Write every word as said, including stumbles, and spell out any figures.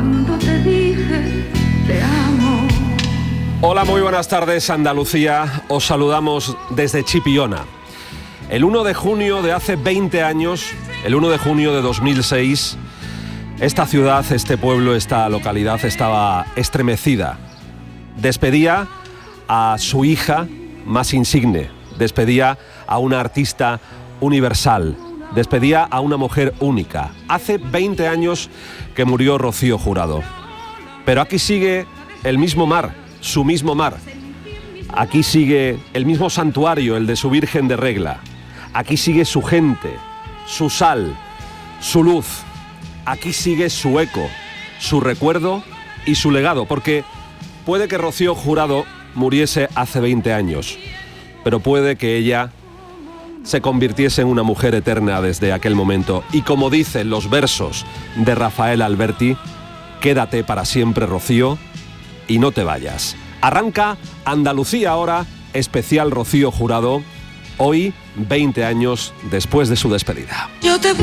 cuando te dije te amo. Hola, muy buenas tardes, Andalucía. Os saludamos desde Chipiona. El uno de junio de hace veinte años, el uno de junio de dos mil seis, esta ciudad, este pueblo, esta localidad estaba estremecida. Despedía a su hija más insigne, despedía a una artista universal, despedía a una mujer única. Hace veinte años que murió Rocío Jurado. Pero aquí sigue el mismo mar, su mismo mar. Aquí sigue el mismo santuario, el de su Virgen de Regla. Aquí sigue su gente, su sal, su luz. Aquí sigue su eco, su recuerdo y su legado, porque puede que Rocío Jurado muriese hace veinte años, pero puede que ella se convirtiese en una mujer eterna desde aquel momento. Y como dicen los versos de Rafael Alberti, quédate para siempre, Rocío, y no te vayas. Arranca Andalucía ahora, especial Rocío Jurado, hoy veinte años después de su despedida. Yo te